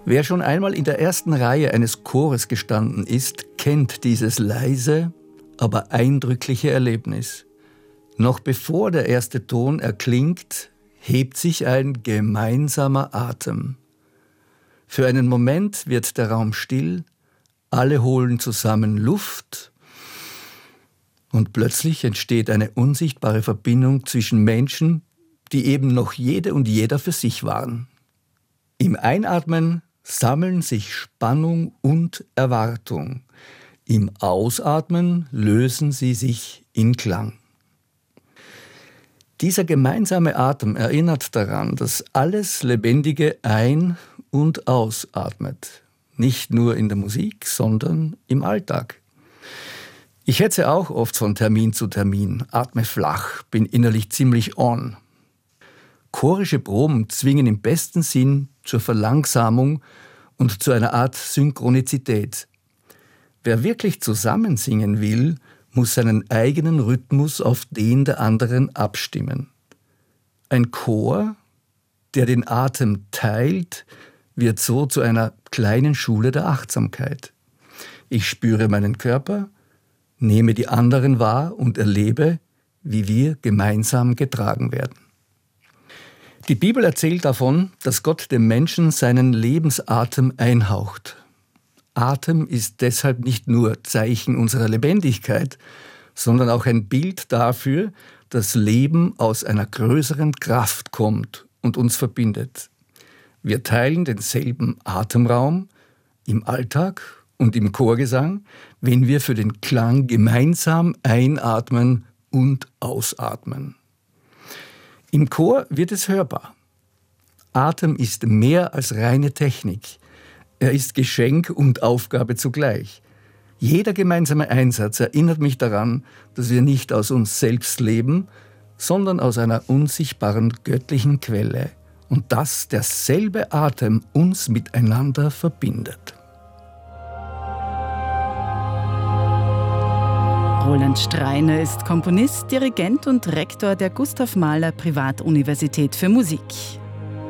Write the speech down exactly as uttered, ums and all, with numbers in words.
Wer schon einmal in der ersten Reihe eines Chores gestanden ist, kennt dieses leise, aber eindrückliche Erlebnis. Noch bevor der erste Ton erklingt, hebt sich ein gemeinsamer Atem. Für einen Moment wird der Raum still, alle holen zusammen Luft und plötzlich entsteht eine unsichtbare Verbindung zwischen Menschen, die eben noch jede und jeder für sich waren. Im Einatmen sammeln sich Spannung und Erwartung. Im Ausatmen lösen sie sich in Klang. Dieser gemeinsame Atem erinnert daran, dass alles Lebendige ein- und ausatmet. Nicht nur in der Musik, sondern im Alltag. Ich hetze auch oft von Termin zu Termin, atme flach, bin innerlich ziemlich on. Chorische Proben zwingen im besten Sinn zur Verlangsamung und zu einer Art Synchronizität. Wer wirklich zusammen singen will, muss seinen eigenen Rhythmus auf den der anderen abstimmen. Ein Chor, der den Atem teilt, wird so zu einer kleinen Schule der Achtsamkeit. Ich spüre meinen Körper, nehme die anderen wahr und erlebe, wie wir gemeinsam getragen werden. Die Bibel erzählt davon, dass Gott dem Menschen seinen Lebensatem einhaucht. Atem ist deshalb nicht nur Zeichen unserer Lebendigkeit, sondern auch ein Bild dafür, dass Leben aus einer größeren Kraft kommt und uns verbindet. Wir teilen denselben Atemraum im Alltag und im Chorgesang, wenn wir für den Klang gemeinsam einatmen und ausatmen. Im Chor wird es hörbar. Atem ist mehr als reine Technik. Er ist Geschenk und Aufgabe zugleich. Jeder gemeinsame Einsatz erinnert mich daran, dass wir nicht aus uns selbst leben, sondern aus einer unsichtbaren göttlichen Quelle und dass derselbe Atem uns miteinander verbindet. Roland Streiner ist Komponist, Dirigent und Rektor der Gustav Mahler Privatuniversität für Musik.